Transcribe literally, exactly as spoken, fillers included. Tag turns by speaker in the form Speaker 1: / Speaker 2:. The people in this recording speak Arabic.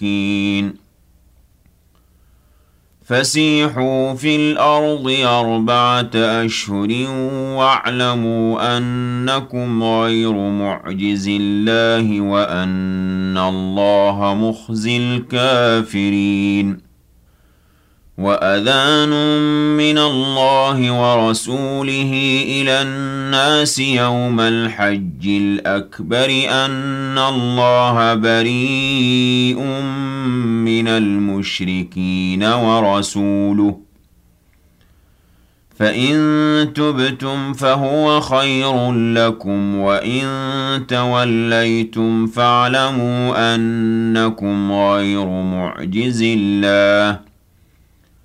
Speaker 1: مشركين فسيحوا في الأرض أربعة أشهر واعلموا أنكم غير معجز الله وأن الله مخزي الكافرين وأذان من الله ورسوله إلى الناس يوم الحج الأكبر أن الله بريء من المشركين ورسوله فإن تبتم فهو خير لكم وإن توليتم فاعلموا أنكم غير معجز الله